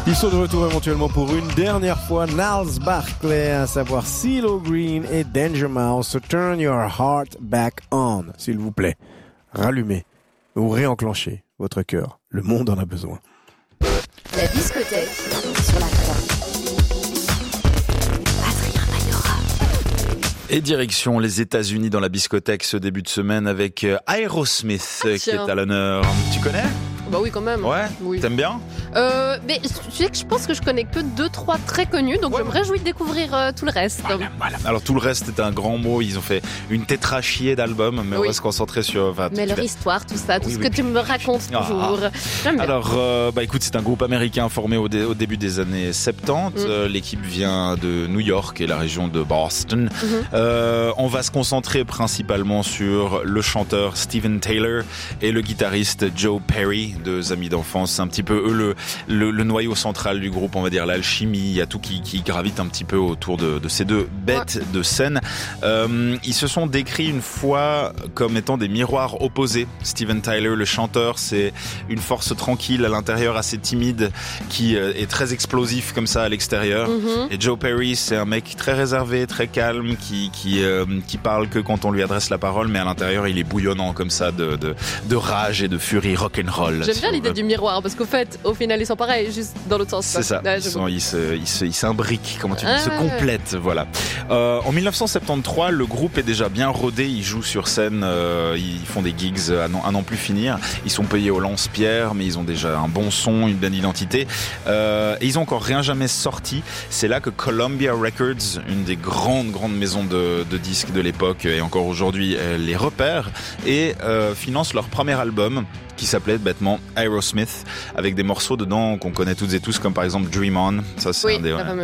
Ils sont de retour éventuellement pour une dernière fois. Gnarls Barkley, à savoir CeeLo Green et Danger Mouse. So turn your heart back on, s'il vous plaît. Rallumez ou réenclenchez votre cœur. Le monde en a besoin. La discothèque sur la croix. Et direction les États-Unis dans la biscothèque ce début de semaine avec Aerosmith qui est à l'honneur. Tu connais ? Bah oui, quand même. Ouais. Oui. T'aimes bien ? Mais tu sais que je pense que je connais que 2-3 très connus, donc je me réjouis de découvrir tout le reste. Voilà. Alors tout le reste est un grand mot. Ils ont fait une tétrachier d'albums, mais on va se concentrer sur. Mais leur histoire, tout ça, tout ce que tu me racontes toujours. J'aime bien. Alors, écoute, c'est un groupe américain formé au début des années 70. L'équipe vient de New York et la région de Boston. On va se concentrer principalement sur le chanteur Steven Tyler et le guitariste Joe Perry, deux amis d'enfance. C'est un petit peu eux le noyau central du groupe, on va dire l'alchimie. Il y a tout qui gravite un petit peu autour de ces deux bêtes de scène. Ils se sont décrits une fois comme étant des miroirs opposés. Steven Tyler, le chanteur, c'est une force tranquille à l'intérieur, assez timide, qui est très explosif comme ça à l'extérieur. Et Joe Perry, c'est un mec très réservé, très calme, qui parle que quand on lui adresse la parole, mais à l'intérieur, il est bouillonnant comme ça de rage et de furie rock'n'roll. J'aime bien l'idée du miroir, parce qu'au fait, au final, ils sont pareils, juste dans l'autre sens. C'est ça. Ils s'imbriquent, comment tu dis, se complètent, voilà. En 1973, le groupe est déjà bien rodé. Ils jouent sur scène, ils font des gigs à n'en plus finir. Ils sont payés au lance-pierre, mais ils ont déjà un bon son, une bonne identité. Et ils ont encore rien jamais sorti. C'est là que Columbia Records, une des grandes maisons de disques de l'époque et encore aujourd'hui, les repère et finance leur premier album, qui s'appelait bêtement Aerosmith, avec des morceaux dedans qu'on connaît toutes et tous, comme par exemple Dream On. Ça, c'est un des... Dream On!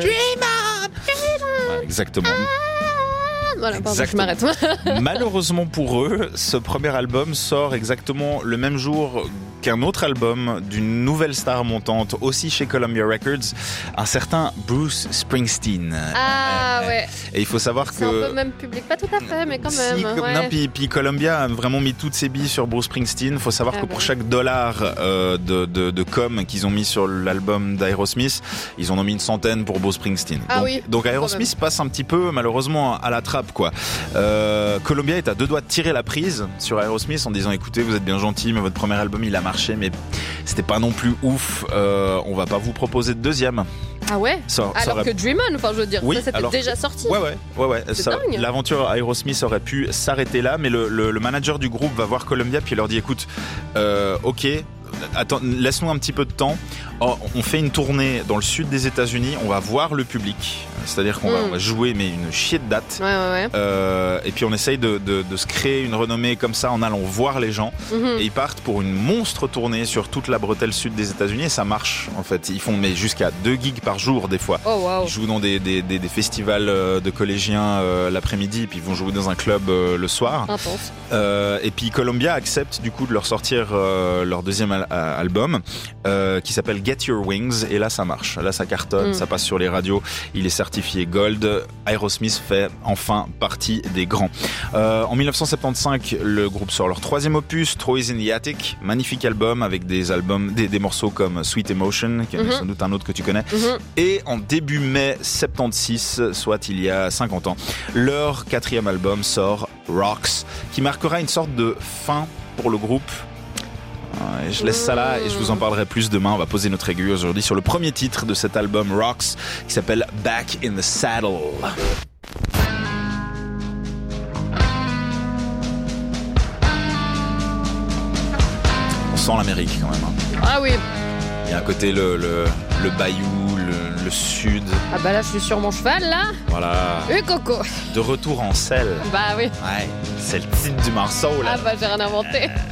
Ouais, exactement. Voilà, pardon, je m'arrête. Malheureusement pour eux, ce premier album sort exactement le même jour qu'un autre album d'une nouvelle star montante, aussi chez Columbia Records, un certain Bruce Springsteen. Ouais. Et il faut savoir que... C'est un peu le même public, pas tout à fait, mais quand même. Non, puis Columbia a vraiment mis toutes ses billes sur Bruce Springsteen. Il faut savoir que pour chaque dollar de com qu'ils ont mis sur l'album d'Aerosmith, ils en ont mis une centaine pour Bruce Springsteen. Donc Aerosmith passe un petit peu, malheureusement, à la trappe, quoi. Columbia est à deux doigts de tirer la prise sur Aerosmith en disant, écoutez, vous êtes bien gentil, mais votre premier album, il a marché, mais c'était pas non plus ouf. On va pas vous proposer de deuxième. Ah ouais? Alors que Dream On, enfin je veux dire, ça c'était déjà sorti. Ouais. L'aventure Aerosmith aurait pu s'arrêter là, mais le manager du groupe va voir Columbia puis il leur dit, écoute, ok, attends, laisse-nous un petit peu de temps. On fait une tournée dans le sud des États-Unis, on va voir le public, c'est-à-dire qu'on va jouer mais une chier de date. Et puis on essaye de se créer une renommée comme ça en allant voir les gens. Et ils partent pour une monstre tournée sur toute la bretelle sud des États-Unis et ça marche en fait. Ils font jusqu'à 2 gigs par jour des fois. Ils jouent dans des festivals de collégiens l'après-midi et puis ils vont jouer dans un club le soir. Intense. Et puis Columbia accepte du coup de leur sortir leur deuxième album qui s'appelle Get Your Wings, et là ça marche, là ça cartonne, ça passe sur les radios, il est certifié Gold. Aerosmith fait enfin partie des grands. En 1975, le groupe sort leur troisième opus, Toys in the Attic, magnifique album avec des morceaux comme Sweet Emotion, qui est sans doute un autre que tu connais. Et en début mai 76, soit il y a 50 ans, leur quatrième album sort, Rocks, qui marquera une sorte de fin pour le groupe. Je laisse ça là et je vous en parlerai plus demain. On va poser notre aiguille aujourd'hui sur le premier titre de cet album Rocks qui s'appelle Back in the Saddle. On sent l'Amérique quand même. Ah oui. Il y a à côté le bayou, le sud. Ah bah là je suis sur mon cheval là. Voilà. Coco. De retour en selle. Bah oui. Ouais, c'est le titre du morceau là. Ah bah j'ai rien inventé.